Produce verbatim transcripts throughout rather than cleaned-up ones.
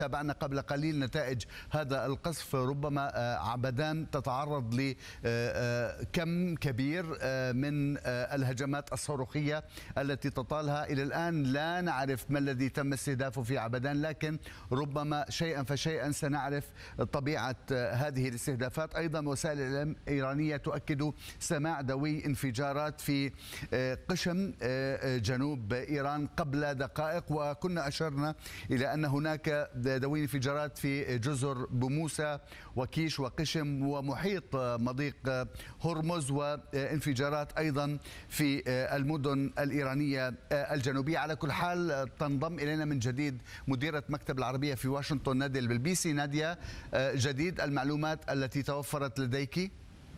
تابعنا قبل قليل نتائج هذا القصف. ربما عبدان تتعرض لكم كبير من الهجمات الصاروخية التي تطالها. إلى الآن لا نعرف ما الذي تم استهدافه في عبدان، لكن ربما شيئا فشيئا سنعرف طبيعة هذه الاستهدافات. أيضا وسائل الإعلام الإيرانية تؤكد سماع دوي انفجارات في قشم جنوب إيران قبل دقائق، وكنا أشرنا إلى أن هناك دوي انفجارات في جزر بموسى وكيش وقشم ومحيط مضيق هرمز، وانفجارات أيضا في المدن الإيرانية الجنوبية. على كل حال تنضم إلينا من جديد مديرة مكتب العربية في واشنطن نادية البلبيسي. نادية، جديد المعلومات التي توفرت لديك؟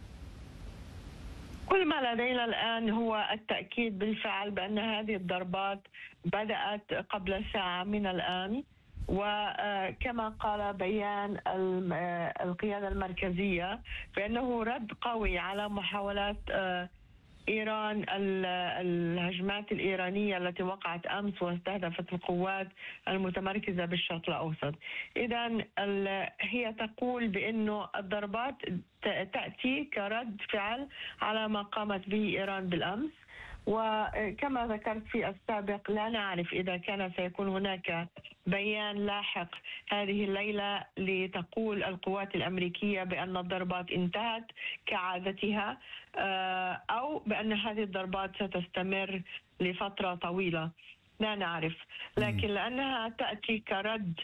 كل ما لدينا الآن هو التأكيد بالفعل بأن هذه الضربات بدأت قبل ساعة من الآن، وكما قال بيان القيادة المركزية بأنه رد قوي على محاولات إيران الهجمات الإيرانية التي وقعت أمس واستهدفت القوات المتمركزة بالشرق الأوسط. إذن هي تقول بأنه الضربات تأتي كرد فعل على ما قامت به إيران بالأمس، وكما ذكرت في السابق لا نعرف إذا كان سيكون هناك بيان لاحق هذه الليلة لتقول القوات الأمريكية بأن الضربات انتهت كعادتها، أو بأن هذه الضربات ستستمر لفترة طويلة، لا نعرف. لكن لأنها تأتي كرد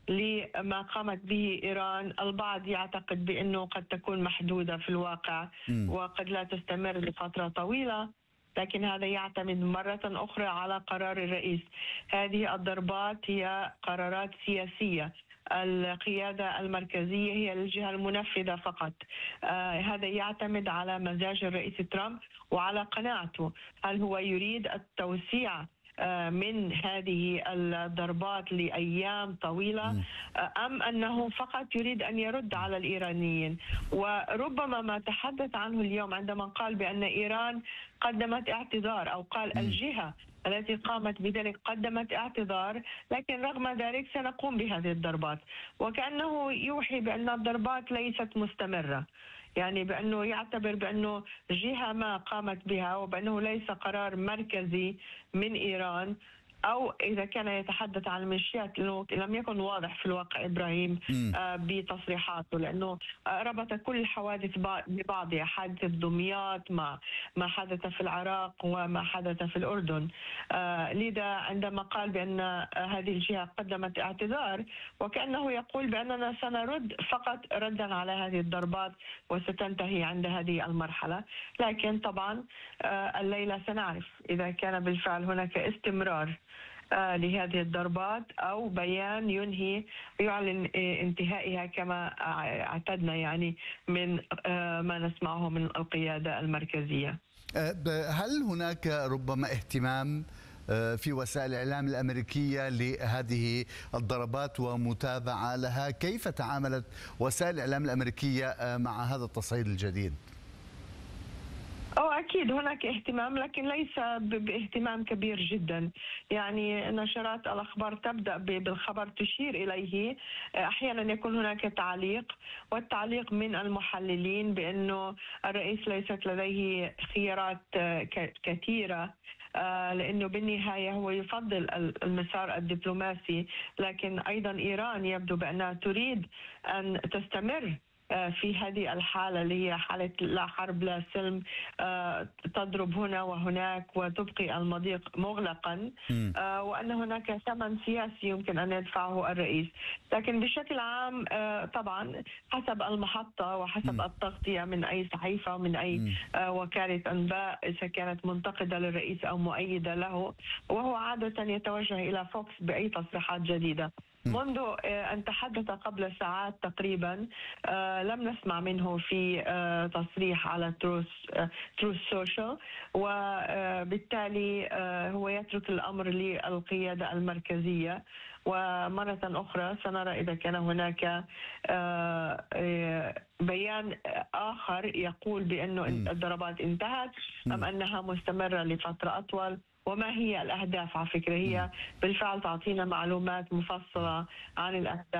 لما قامت به إيران، البعض يعتقد بأنه قد تكون محدودة في الواقع وقد لا تستمر لفترة طويلة، لكن هذا يعتمد مرة أخرى على قرار الرئيس. هذه الضربات هي قرارات سياسية، القيادة المركزية هي الجهة المنفذة فقط. آه هذا يعتمد على مزاج الرئيس ترامب وعلى قناعته، هل هو يريد التوسيع من هذه الضربات لأيام طويلة أم أنه فقط يريد أن يرد على الإيرانيين. وربما ما تحدث عنه اليوم عندما قال بأن إيران قدمت اعتذار، أو قال الجهة التي قامت بذلك قدمت اعتذار، لكن رغم ذلك سنقوم بهذه الضربات، وكأنه يوحي بأن الضربات ليست مستمرة، يعني بأنه يعتبر بأنه جهة ما قامت بها وبأنه ليس قرار مركزي من إيران، أو إذا كان يتحدث عن الميليشيات لم يكن واضح في الواقع إبراهيم آه بتصريحاته، لأنه آه ربط كل الحوادث ببعضها، حادثة دمياط مع ما حدث في العراق وما حدث في الأردن. آه لذا عندما قال بأن آه هذه الجهة قدمت اعتذار، وكأنه يقول بأننا سنرد فقط ردا على هذه الضربات وستنتهي عند هذه المرحلة. لكن طبعا آه الليلة سنعرف إذا كان بالفعل هناك استمرار آه لهذه الضربات أو بيان ينهي يعلن انتهائها كما اعتدنا يعني من آه ما نسمعه من القيادة المركزية. هل هناك ربما اهتمام في وسائل الإعلام الأمريكية لهذه الضربات ومتابعة لها؟ كيف تعاملت وسائل الإعلام الأمريكية مع هذا التصعيد الجديد؟ أو أكيد هناك اهتمام، لكن ليس باهتمام كبير جدا. يعني نشرات الأخبار تبدأ بالخبر تشير إليه، أحيانا يكون هناك تعليق، والتعليق من المحللين بأنه الرئيس ليست لديه خيارات كثيرة، لأنه بالنهاية هو يفضل المسار الدبلوماسي، لكن أيضا إيران يبدو بأنها تريد أن تستمر في هذه الحالة اللي هي حالة لا حرب لا سلم، تضرب هنا وهناك وتبقي المضيق مغلقا، وأن هناك ثمن سياسي يمكن أن يدفعه الرئيس. لكن بشكل عام طبعا حسب المحطة وحسب التغطية من أي صحيفة ومن أي وكالة أنباء، إذا كانت منتقدة للرئيس أو مؤيدة له، وهو عادة يتوجه إلى فوكس بأي تصريحات جديدة. منذ أن تحدث قبل ساعات تقريبا لم نسمع منه في تصريح على تروث تروث سوشيال، وبالتالي هو يترك الأمر للقيادة المركزية. ومرة أخرى سنرى إذا كان هناك بيان آخر يقول بأنه الضربات انتهت أم أنها مستمرة لفترة أطول، وما هي الأهداف. على فكرة هي بالفعل تعطينا معلومات مفصلة عن الأهداف